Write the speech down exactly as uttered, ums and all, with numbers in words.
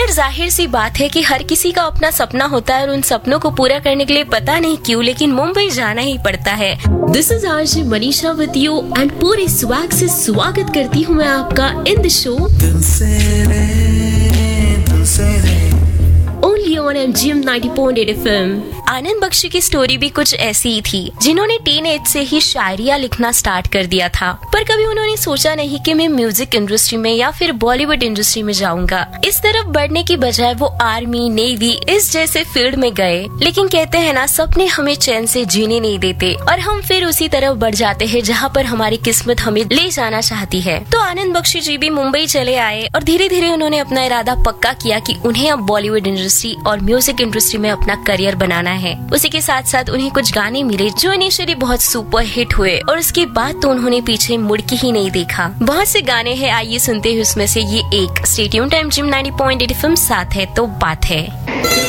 खैर जाहिर सी बात है कि हर किसी का अपना सपना होता है और उन सपनों को पूरा करने के लिए पता नहीं क्यों लेकिन मुंबई जाना ही पड़ता है। This is RJ Manisha with you and पूरे स्वैग से स्वागत करती हूँ मैं आपका in the show only on M G M ninety point eight F M. आनंद बख्शी की स्टोरी भी कुछ ऐसी ही थी, जिन्होंने टीन एज से ही शायरिया लिखना स्टार्ट कर दिया था, पर कभी उन्होंने सोचा नहीं कि मैं म्यूजिक इंडस्ट्री में या फिर बॉलीवुड इंडस्ट्री में जाऊंगा। इस तरफ बढ़ने की बजाय वो आर्मी, नेवी इस जैसे फील्ड में गए। लेकिन कहते हैं ना, सपने हमें चैन से जीने नहीं देते और हम फिर उसी तरफ बढ़ जाते हैं जहाँ पर हमारी किस्मत हमें ले जाना चाहती है। तो आनंद बख्शी जी भी मुंबई चले आए और धीरे धीरे उन्होंने अपना इरादा पक्का किया कि उन्हें अब बॉलीवुड इंडस्ट्री और म्यूजिक इंडस्ट्री में अपना करियर बनाना है। उसी के साथ साथ उन्हें कुछ गाने मिले जो इनिशियली बहुत सुपर हिट हुए और उसके बाद तो उन्होंने पीछे मुड़ के ही नहीं देखा। बहुत से गाने हैं, आइए सुनते हैं उसमें से ये एक। Stay tuned, time gym ninety point eight F M, साथ है तो बात है।